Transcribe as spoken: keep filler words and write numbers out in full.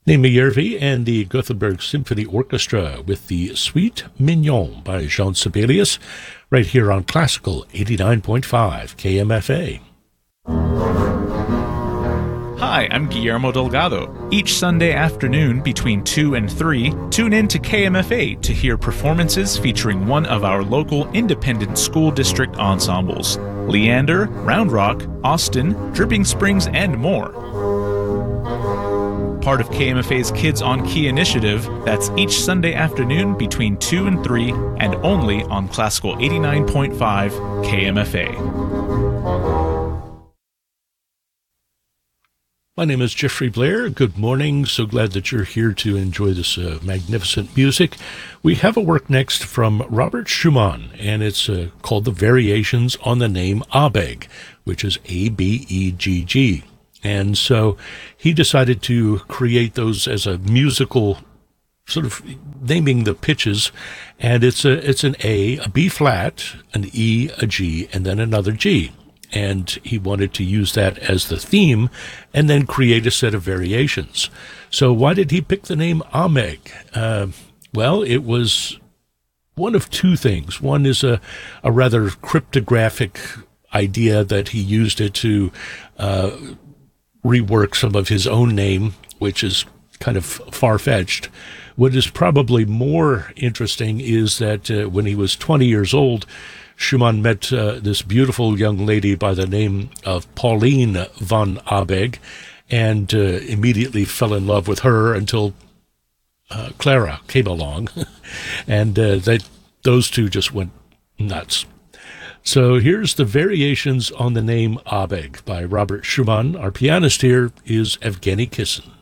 Naomi Yervi and the Gothenburg Symphony Orchestra with the Suite Mignon by Jean Sibelius, right here on Classical eighty-nine point five K M F A. Hi, I'm Guillermo Delgado. Each Sunday afternoon between two and three, tune in to K M F A to hear performances featuring one of our local independent school district ensembles: Leander, Round Rock, Austin, Dripping Springs, and more. Part of K M F A's Kids on Key initiative, that's each Sunday afternoon between two and three, and only on Classical eighty-nine point five K M F A. My name is Jeffrey Blair. Good morning. So glad that you're here to enjoy this uh, magnificent music. We have a work next from Robert Schumann, and it's uh, called The Variations on the Name Abegg, which is A B E G G. And so he decided to create those as a musical sort of naming the pitches, and it's a it's an A, a B flat, an E, a G, and then another G. And he wanted to use that as the theme and then create a set of variations. So why did he pick the name Abegg? Uh, well, it was one of two things. One is a, a rather cryptographic idea that he used it to uh, rework some of his own name, which is kind of far-fetched. What is probably more interesting is that uh, when he was twenty years old, Schumann met uh, this beautiful young lady by the name of Pauline von Abegg, and uh, immediately fell in love with her until uh, Clara came along, and uh, they, those two just went nuts. So here's the Variations on the Name Abegg by Robert Schumann. Our pianist here is Evgeny Kissin.